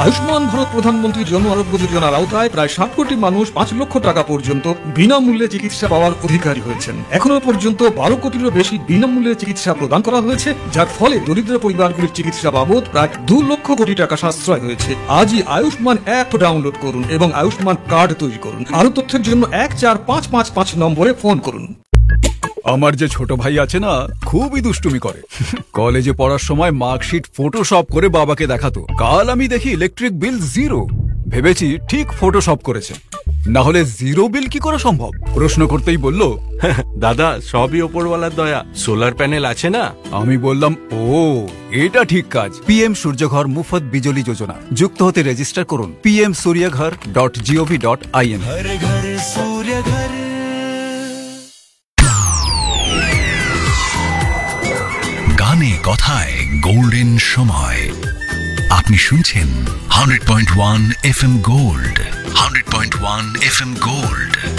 আয়ুষ্মান ভারত প্রধানমন্ত্রী জন আরোগ্য যোজনার আওতায় প্রায় 7 কোটি মানুষ 5 লক্ষ টাকা পর্যন্ত বিনামূল্যে চিকিৎসা পাওয়ার অধিকারী হয়েছেন। এখনো পর্যন্ত 12 কোটিরও বেশি বিনামূল্যে চিকিৎসা প্রদান করা হয়েছে, যার ফলে দরিদ্র পরিবারগুলির চিকিৎসা বাবদ প্রায় 2 লক্ষ কোটি টাকা সাশ্রয় হয়েছে। আজই আয়ুষ্মান অ্যাপ ডাউনলোড করুন এবং আয়ুষ্মান কার্ড তৈরি করুন। আরো তথ্যের জন্য 14555 নম্বরে ফোন করুন। আমার যে ছোট ভাই আছে না, খুবই দুষ্টুমি করে। কলেজে পড়ার সময় মার্কশিট ফটোশপ করে বাবাকে দেখাতো। কাল আমি দেখি ইলেকট্রিক বিল 0। ভেবেছি ঠিক ফটোশপ করেছে, না হলে 0 বিল কি করে সম্ভব? প্রশ্ন করতেই বলল, দাদা সবই ওপরওয়ালার দয়া, সোলার প্যানেল আছে না। আমি বললাম, ও এটা ঠিক কাজ। PM সূর্যঘর মুফত বিজলি যোজনা। যুক্ত হতে রেজিস্টার করুন pmsuryaghar.gov.in। গানে কথায় গোল্ডেন সময়। আপনি শুনছেন 100.1 FM গোল্ড। 100.1 FM gold.